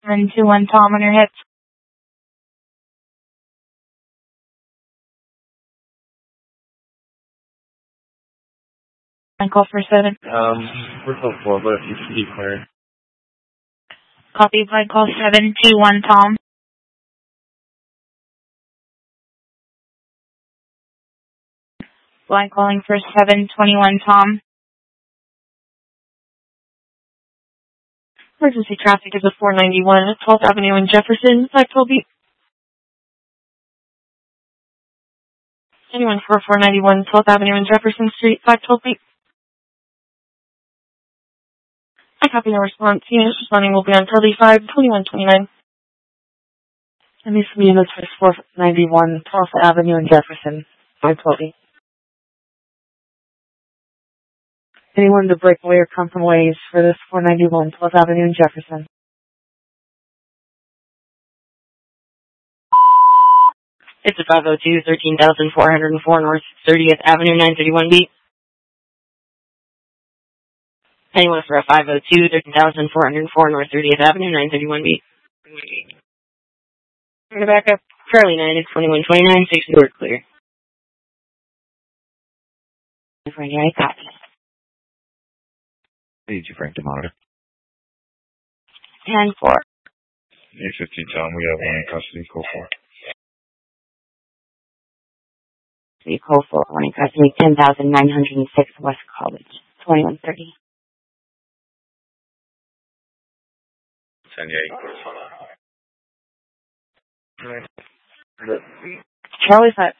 721 Tom on your hits. And call for 7. We're call 4, but you should be cleared. Copy, flight call 721 Tom. Flight calling for 721 Tom. Emergency traffic is a 491 at 12th Avenue in Jefferson. 512 beat. Anyone for 491 12th Avenue in Jefferson Street. 512 beat. I copy no response. Units responding will be on Charlie 52129. And these units for 491 12th Avenue in Jefferson. 512 beat. Anyone to break away or come from ways for this 491 12th Avenue in Jefferson. It's a 502, 13,404 North 30th Avenue, 931B. Anyone for a 502, 13,404 North 30th Avenue, 931B. Turn it back up. Charlie 9 at 2129, 6 door clear. Frank, I copy. 82 Frank to monitor. 10-4. 815 Tom, we have one in custody, call 4. Call 4, one in custody, 10,906 West College, 2130. 10-8. Charlie 5.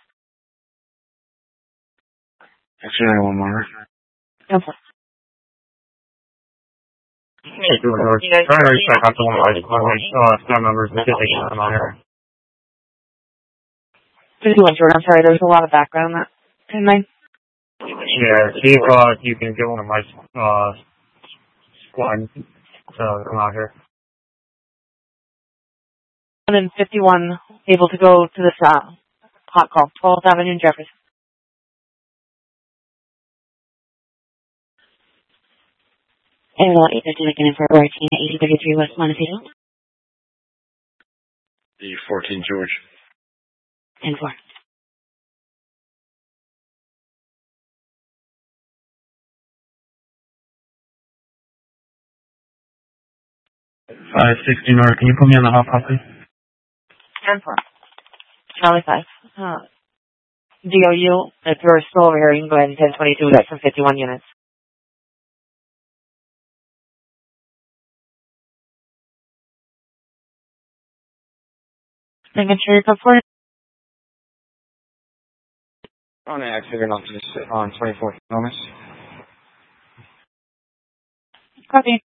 Actually, 91 monitor. Cancel. You guys trying to reach back out to one of my staff members and get the monitor. 51 Jordan, I'm sorry, there's a lot of background on that. 10-9. Yeah, see if you can get one of my squad to come out here. And then 51, able to go to this hot call, 12th Avenue in Jefferson. And 859 in for Routine 8033 West Montecito. The 14 George. 10-4. 560 North, can you put me on the hot copy? 10-4. Charlie 5. DOU, if you're still over here, you can go ahead and 1022 back from 51 units. Making sure you're up for it. On an accident on 24th Thomas. Copy.